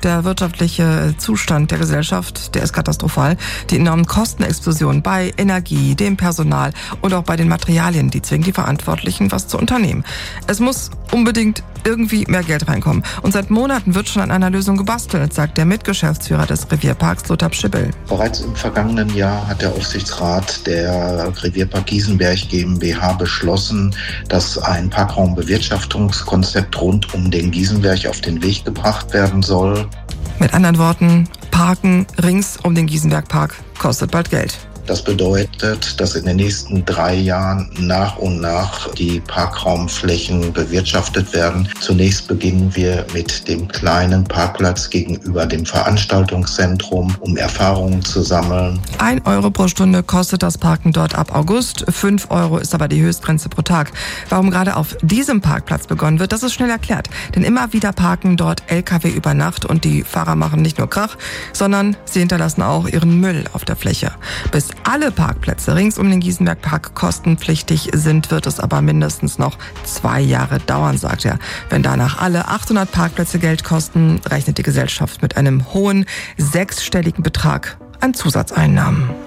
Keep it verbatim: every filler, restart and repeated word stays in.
Der wirtschaftliche Zustand der Gesellschaft, der ist katastrophal. Die enormen Kostenexplosionen bei Energie, dem Personal und auch bei den Materialien, die zwingen die Verantwortlichen, was zu unternehmen. Es muss unbedingt irgendwie mehr Geld reinkommen. Und seit Monaten wird schon an einer Lösung gebastelt, sagt der Mitgeschäftsführer des Revierparks, Lothar Pschibbel. Bereits im vergangenen Jahr hat der Aufsichtsrat der Revierpark Giesenberg GmbH beschlossen, dass ein Parkraumbewirtschaftungskonzept rund um den Giesenberg auf den Weg gebracht werden soll. Mit anderen Worten, Parken rings um den Giesenberg-Park kostet bald Geld. Das bedeutet, dass in den nächsten drei Jahren nach und nach die Parkraumflächen bewirtschaftet werden. Zunächst beginnen wir mit dem kleinen Parkplatz gegenüber dem Veranstaltungszentrum, um Erfahrungen zu sammeln. Ein Euro pro Stunde kostet das Parken dort ab August. Fünf Euro ist aber die Höchstgrenze pro Tag. Warum gerade auf diesem Parkplatz begonnen wird, das ist schnell erklärt. Denn immer wieder parken dort L K W über Nacht und die Fahrer machen nicht nur Krach, sondern sie hinterlassen auch ihren Müll auf der Fläche. Bis alle Parkplätze rings um den Giesenberg-Park kostenpflichtig sind, wird es aber mindestens noch zwei Jahre dauern, sagt er. Wenn danach alle achthundert Parkplätze Geld kosten, rechnet die Gesellschaft mit einem hohen sechsstelligen Betrag an Zusatzeinnahmen.